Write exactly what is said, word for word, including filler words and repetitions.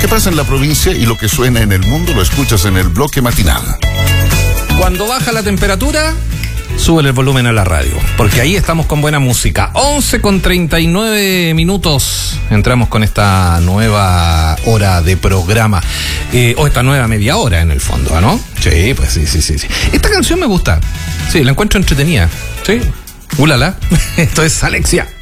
que pasa en la provincia y lo que suena en el mundo lo escuchas en el bloque matinal. Cuando baja la temperatura, sube el volumen a la radio, porque ahí estamos con buena música. once con treinta y nueve minutos. Entramos con esta nueva hora de programa. Eh, o esta nueva media hora en el fondo, ¿no? Sí, pues sí, sí, sí, sí. Esta canción me gusta. Sí, la encuentro entretenida. Sí. Ulala. Esto es Alexia.